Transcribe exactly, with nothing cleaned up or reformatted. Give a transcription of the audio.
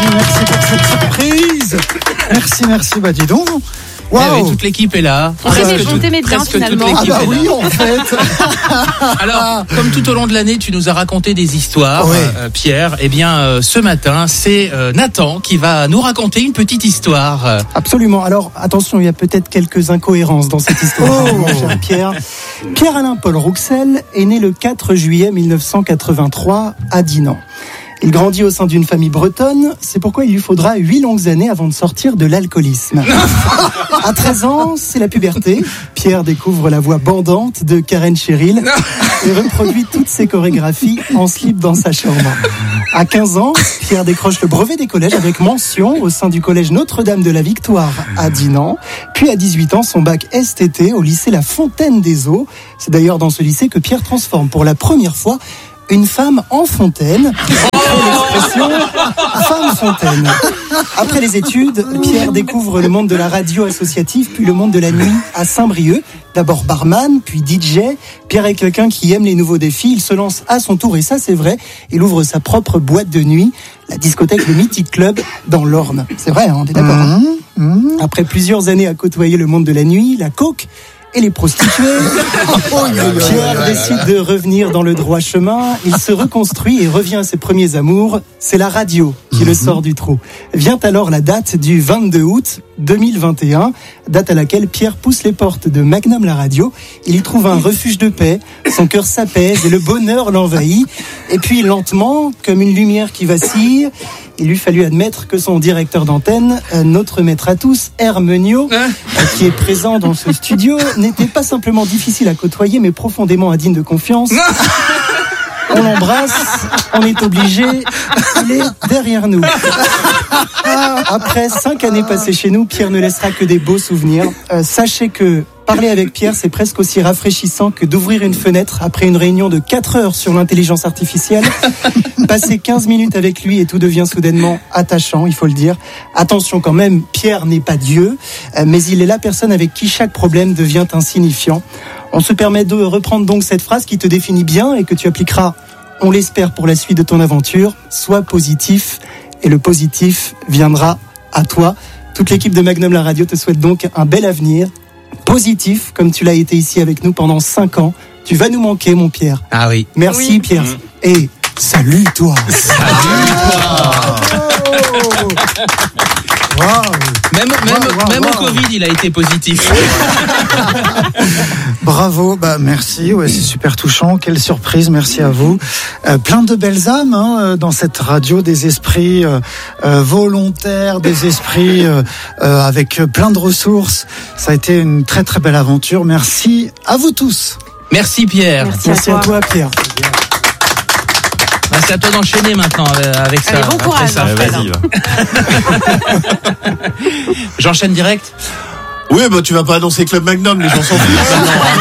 merci pour cette surprise. Merci, merci, bah dis donc. Wow. Eh oui, toute l'équipe est là. On t'aimait, on t'aimait bien finalement. Ah bah oui, en fait. Alors, comme tout au long de l'année, tu nous as raconté des histoires, ouais. euh, Pierre. Eh bien, euh, ce matin, c'est euh, Nathan qui va nous raconter une petite histoire. Absolument. Alors, attention, il y a peut-être quelques incohérences dans cette histoire. Oh. Mon cher Pierre. Pierre-Alain Paul Rouxel est né le quatre juillet mille neuf cent quatre-vingt-trois à Dinan. Il grandit au sein d'une famille bretonne, c'est pourquoi il lui faudra huit longues années avant de sortir de l'alcoolisme. À treize ans, c'est la puberté. Pierre découvre la voix bandante de Karen Cheryl et reproduit toutes ses chorégraphies en slip dans sa chambre. À quinze ans, Pierre décroche le brevet des collèges avec mention au sein du collège Notre-Dame de la Victoire à Dinan. Puis à dix-huit ans, son bac S T T au lycée La Fontaine des Eaux. C'est d'ailleurs dans ce lycée que Pierre transforme pour la première fois une femme en fontaine. L'expression femme fontaine. Après les études, Pierre découvre le monde de la radio associative, puis le monde de la nuit à Saint-Brieuc. D'abord barman, puis D J. Pierre est quelqu'un qui aime les nouveaux défis. Il se lance à son tour, et ça c'est vrai. Il ouvre sa propre boîte de nuit, la discothèque Le Mythic Club dans l'Orne. C'est vrai, hein, on est d'accord. Hein. Mmh. Après plusieurs années à côtoyer le monde de la nuit, la coke et les prostituées, Pierre décide de revenir dans le droit chemin. Il se reconstruit et revient à ses premiers amours. C'est la radio qui le sort du trou. Vient alors la date du vingt-deux août deux mille vingt et un, date à laquelle Pierre pousse les portes de Magnum la radio. Il y trouve un refuge de paix, son cœur s'apaise et le bonheur l'envahit. Et puis lentement, comme une lumière qui vacille, il lui fallut admettre que son directeur d'antenne, notre maître à tous, Hermenio, qui est présent dans ce studio, n'était pas simplement difficile à côtoyer, mais profondément indigne de confiance. On l'embrasse, on est obligé, il est derrière nous. Après cinq années passées chez nous, Pierre ne laissera que des beaux souvenirs. Euh, sachez que parler avec Pierre, c'est presque aussi rafraîchissant que d'ouvrir une fenêtre après une réunion de quatre heures sur l'intelligence artificielle. Passer quinze minutes avec lui et tout devient soudainement attachant, il faut le dire. Attention quand même, Pierre n'est pas Dieu, mais il est la personne avec qui chaque problème devient insignifiant. On se permet de reprendre donc cette phrase qui te définit bien et que tu appliqueras, on l'espère, pour la suite de ton aventure. Sois positif et le positif viendra à toi. Toute l'équipe de Magnum la radio te souhaite donc un bel avenir. Positif, comme tu l'as été ici avec nous pendant cinq ans. Tu vas nous manquer, mon Pierre. Ah oui. Merci, oui. Pierre. Mmh. Et salut, toi. Salut, toi. Wow. Même, même, wow, wow, même wow. au Covid, il a été positif. Bravo, bah merci, ouais, c'est super touchant, quelle surprise, merci à vous. Euh, plein de belles âmes hein, dans cette radio, des esprits euh, euh, volontaires, des esprits euh, euh, avec plein de ressources. Ça a été une très très belle aventure. Merci à vous tous. Merci Pierre. Merci, Merci à, à toi, toi, Pierre. Bah, c'est à toi d'enchaîner maintenant avec ça. Allez, bon courage. Ça. Allez, vas-y, va. J'enchaîne direct. Oui, bah tu vas pas annoncer Club Magnum, les gens s'en foutent.